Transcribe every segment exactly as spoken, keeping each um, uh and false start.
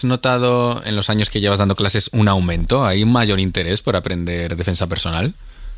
¿Has notado en los años que llevas dando clases un aumento? ¿Hay un mayor interés por aprender defensa personal?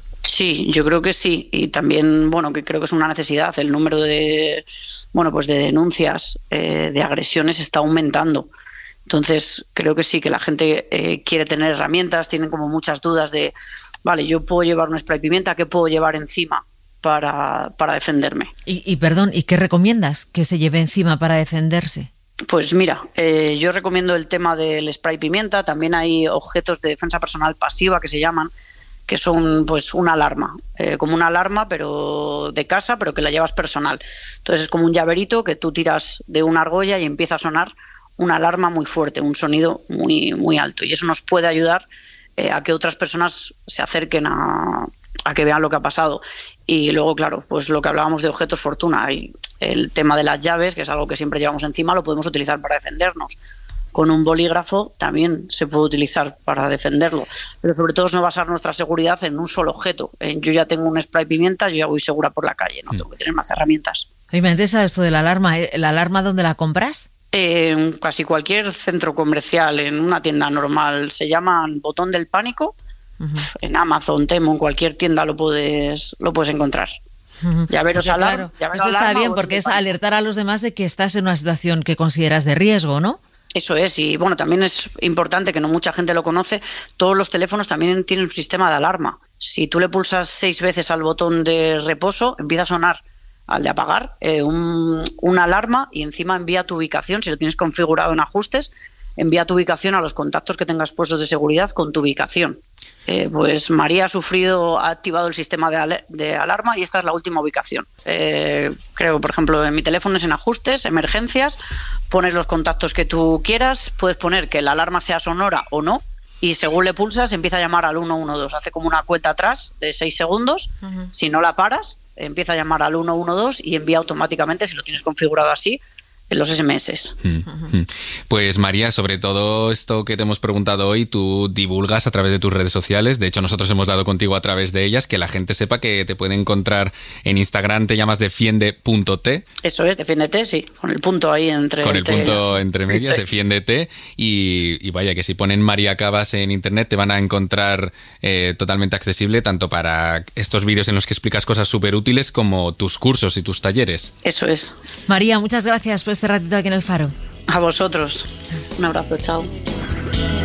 Sí, yo creo que sí. Y también, bueno, que creo que es una necesidad. El número de, bueno, pues de denuncias, eh, de agresiones está aumentando. Entonces, creo que sí, que la gente eh, quiere tener herramientas, tienen como muchas dudas de, vale, yo puedo llevar un spray pimienta, ¿qué puedo llevar encima para, para defenderme? Y, y perdón, ¿y qué recomiendas que se lleve encima para defenderse? Pues mira, eh, yo recomiendo el tema del spray pimienta. También hay objetos de defensa personal pasiva que se llaman, que son pues una alarma, eh, como una alarma pero de casa, pero que la llevas personal. Entonces es como un llaverito que tú tiras de una argolla y empieza a sonar una alarma muy fuerte, un sonido muy muy alto, y eso nos puede ayudar eh, a que otras personas se acerquen a, a que vean lo que ha pasado. Y luego, claro, pues lo que hablábamos de objetos fortuna, y el tema de las llaves, que es algo que siempre llevamos encima, lo podemos utilizar para defendernos. Con un bolígrafo también se puede utilizar para defenderlo, pero sobre todo es no basar nuestra seguridad en un solo objeto. En, yo ya tengo un spray pimienta, yo ya voy segura por la calle, no tengo que tener más herramientas. A mí me interesa esto de la alarma. ¿La alarma dónde la compras? En casi cualquier centro comercial, en una tienda normal, se llaman botón del pánico. Uh-huh. En Amazon, Temo, en cualquier tienda lo puedes lo puedes encontrar. Uh-huh. Llaveros alarma. Claro, Llavero eso está alarma, bien porque es pánico. Alertar a los demás de que estás en una situación que consideras de riesgo, ¿no? Eso es, y bueno, también es importante, que no mucha gente lo conoce, todos los teléfonos también tienen un sistema de alarma. Si tú le pulsas seis veces al botón de reposo, empieza a sonar al de apagar eh, un, una alarma, y encima envía tu ubicación. Si lo tienes configurado en ajustes, envía tu ubicación a los contactos que tengas puestos de seguridad con tu ubicación. Eh, pues María ha sufrido, ha activado el sistema de, al- de alarma, y esta es la última ubicación. Eh, creo, por ejemplo, en mi teléfono es en ajustes, emergencias, pones los contactos que tú quieras, puedes poner que la alarma sea sonora o no, y según le pulsas empieza a llamar al uno uno dos, hace como una cuenta atrás de seis segundos. Uh-huh. Si no la paras, empieza a llamar al uno uno dos y envía automáticamente, si lo tienes configurado así, en los ese eme ese. Uh-huh. Pues María, sobre todo esto que te hemos preguntado hoy, tú divulgas a través de tus redes sociales. De hecho, nosotros hemos dado contigo a través de ellas, que la gente sepa que te puede encontrar en Instagram. Te llamas defiende punto te. Eso es, defiéndete, sí, con el punto ahí entre con el te, punto entre medias, es. defiéndete. Y, y vaya, que si ponen María Cabas en internet te van a encontrar eh, totalmente accesible, tanto para estos vídeos en los que explicas cosas súper útiles como tus cursos y tus talleres. Eso es. María, muchas gracias por este ratito aquí en El Faro. A vosotros. Chao. Un abrazo, chao.